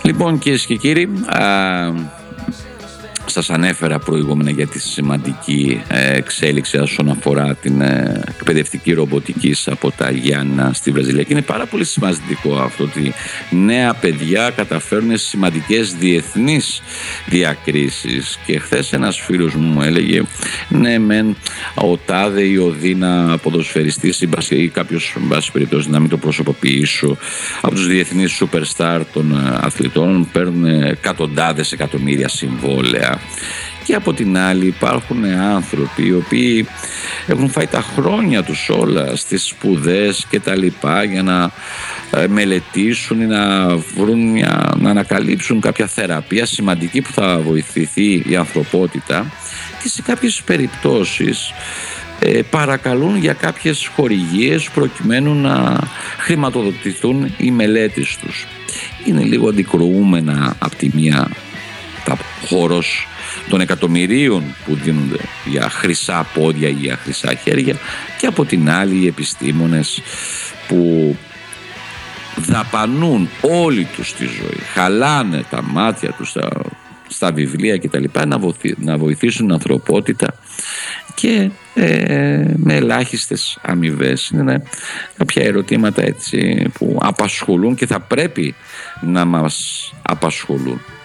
Λοιπόν, κυρίες και κύριοι, σας ανέφερα προηγούμενα για τη σημαντική εξέλιξη όσον αφορά την εκπαιδευτική ρομποτική από τα Γιάννα στη Βραζιλία, και είναι πάρα πολύ σημαντικό αυτό ότι νέα παιδιά καταφέρουν σημαντικές διεθνείς διακρίσεις. Και χθες ένας φίλος μου έλεγε ναι μεν ο τάδε ή ο δίνα ποδοσφαιριστής ή κάποιος, εν πάση περιπτώσει, να μην το προσωποποιήσω, από τους διεθνείς superstar των αθλητών παίρνουν εκατοντάδες εκατομμύρια συμβόλαια. Και από την άλλη υπάρχουν άνθρωποι οι οποίοι έχουν φάει τα χρόνια τους όλα στις σπουδές και τα λοιπά για να μελετήσουν ή να βρουν να ανακαλύψουν κάποια θεραπεία σημαντική που θα βοηθηθεί η ανθρωπότητα, και σε κάποιες περιπτώσεις παρακαλούν για κάποιες χορηγίες προκειμένου να χρηματοδοτηθούν οι μελέτες τους. Είναι λίγο αντικρουούμενα από τη μία τα χώρος των εκατομμυρίων που δίνονται για χρυσά πόδια ή για χρυσά χέρια, και από την άλλη οι επιστήμονες που δαπανούν όλη τους τη ζωή, χαλάνε τα μάτια τους στα βιβλία και τα λοιπά, να βοηθήσουν την ανθρωπότητα και με ελάχιστες αμοιβές. Είναι κάποια ερωτήματα έτσι που απασχολούν και θα πρέπει να μας απασχολούν.